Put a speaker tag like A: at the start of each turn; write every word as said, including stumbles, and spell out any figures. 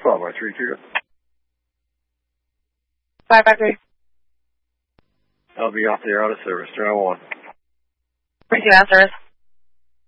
A: Five by three two.
B: Five by three.
A: I'll be off the air out of service. Zero one.
B: Three two out of service.